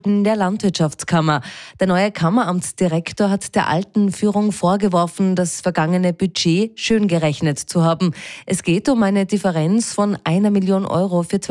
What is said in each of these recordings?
der Landwirtschaftskammer. Der neue Kammeramtsdirektor hat der alten Führung vorgeworfen, das vergangene Budget schön gerechnet zu haben. Es geht um eine Differenz von 1 Million Euro für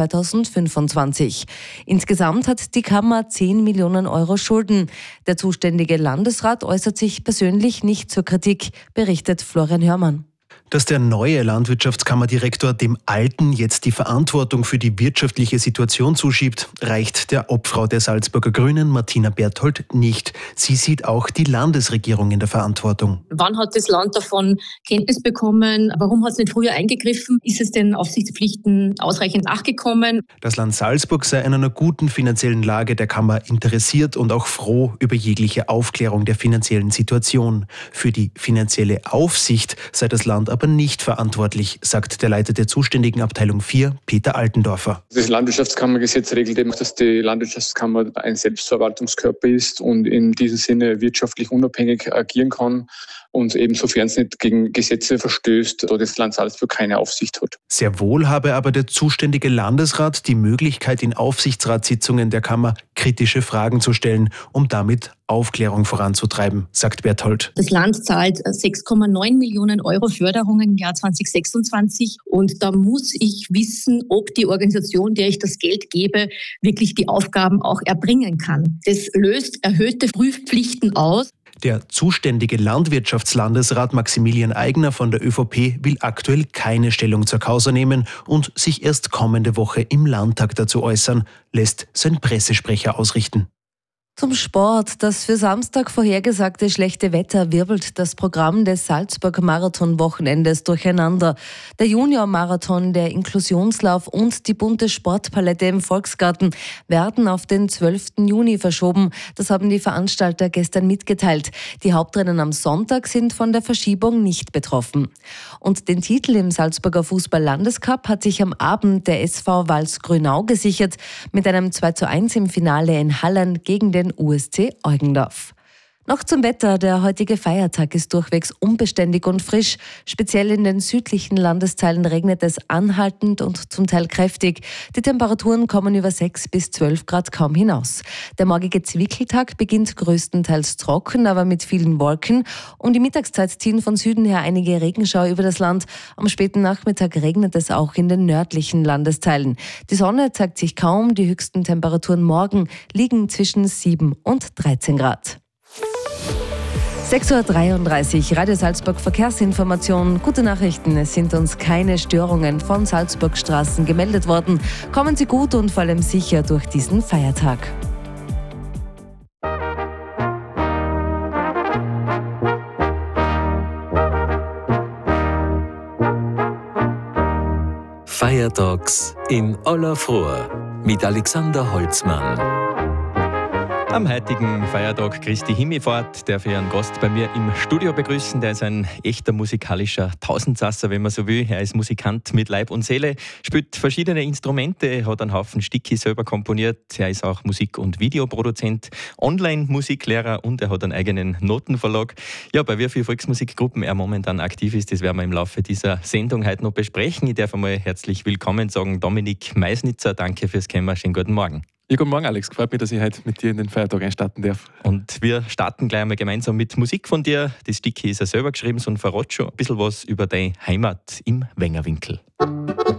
2025. Insgesamt hat die Kammer 10 Millionen Euro Schulden. Der zuständige Landesrat äußert sich persönlich nicht zur Kritik, berichtet Florian Hörmann. Dass der neue Landwirtschaftskammerdirektor dem Alten jetzt die Verantwortung für die wirtschaftliche Situation zuschiebt, reicht der Obfrau der Salzburger Grünen, Martina Berthold, nicht. Sie sieht auch die Landesregierung in der Verantwortung. Wann hat das Land davon Kenntnis bekommen? Warum hat es nicht früher eingegriffen? Ist es den Aufsichtspflichten ausreichend nachgekommen? Das Land Salzburg sei an einer guten finanziellen Lage der Kammer interessiert und auch froh über jegliche Aufklärung der finanziellen Situation. Für die finanzielle Aufsicht sei das Land aber nicht verantwortlich, sagt der Leiter der zuständigen Abteilung 4, Peter Altendorfer. Das Landwirtschaftskammergesetz regelt eben, dass die Landwirtschaftskammer ein Selbstverwaltungskörper ist und in diesem Sinne wirtschaftlich unabhängig agieren kann und eben sofern es nicht gegen Gesetze verstößt, da das Land Salzburg keine Aufsicht hat. Sehr wohl habe aber der zuständige Landesrat die Möglichkeit, in Aufsichtsratssitzungen der Kammer kritische Fragen zu stellen, um damit Aufklärung voranzutreiben, sagt Berthold. Das Land zahlt 6,9 Millionen Euro Förderungen im Jahr 2026 und da muss ich wissen, ob die Organisation, der ich das Geld gebe, wirklich die Aufgaben auch erbringen kann. Das löst erhöhte Prüfpflichten aus. Der zuständige Landwirtschaftslandesrat Maximilian Eigner von der ÖVP will aktuell keine Stellung zur Causa nehmen und sich erst kommende Woche im Landtag dazu äußern, lässt sein Pressesprecher ausrichten. Zum Sport. Das für Samstag vorhergesagte schlechte Wetter wirbelt das Programm des Salzburg-Marathon-Wochenendes durcheinander. Der Junior-Marathon, der Inklusionslauf und die bunte Sportpalette im Volksgarten werden auf den 12. Juni verschoben. Das haben die Veranstalter gestern mitgeteilt. Die Hauptrennen am Sonntag sind von der Verschiebung nicht betroffen. Und den Titel im Salzburger Fußball-Landescup hat sich am Abend der SV Vals-Grünau gesichert mit einem 2:1 im Finale in Hallen gegen den USC Eugendorf. Noch zum Wetter. Der heutige Feiertag ist durchwegs unbeständig und frisch. Speziell in den südlichen Landesteilen regnet es anhaltend und zum Teil kräftig. Die Temperaturen kommen über 6 bis 12 Grad kaum hinaus. Der morgige Zwickeltag beginnt größtenteils trocken, aber mit vielen Wolken. Um die Mittagszeit ziehen von Süden her einige Regenschauer über das Land. Am späten Nachmittag regnet es auch in den nördlichen Landesteilen. Die Sonne zeigt sich kaum. Die höchsten Temperaturen morgen liegen zwischen 7 und 13 Grad. 6:33 Uhr, Radio Salzburg Verkehrsinformation. Gute Nachrichten, es sind uns keine Störungen von Salzburgstraßen gemeldet worden. Kommen Sie gut und vor allem sicher durch diesen Feiertag. Feiertags in aller Frühe mit Alexander Holzmann. Am heutigen Feiertag Christi Himmelfahrt darf ich einen Gast bei mir im Studio begrüßen. Der ist ein echter musikalischer Tausendsasser, wenn man so will. Er ist Musikant mit Leib und Seele, spielt verschiedene Instrumente, hat einen Haufen Stücke selber komponiert. Er ist auch Musik- und Videoproduzent, Online-Musiklehrer und er hat einen eigenen Notenverlag. Ja, bei wie vielen Volksmusikgruppen er momentan aktiv ist, das werden wir im Laufe dieser Sendung heute noch besprechen. Ich darf einmal herzlich willkommen sagen, Dominik Meisnitzer. Danke fürs Kommen. Schönen guten Morgen. Ja, guten Morgen, Alex. Freut mich, dass ich heute mit dir in den Feiertag einstarten darf. Und wir starten gleich einmal gemeinsam mit Musik von dir. Das Stück ist ja selber geschrieben, so ein Verrot schon. Ein bisschen was über deine Heimat im Wengerwinkel.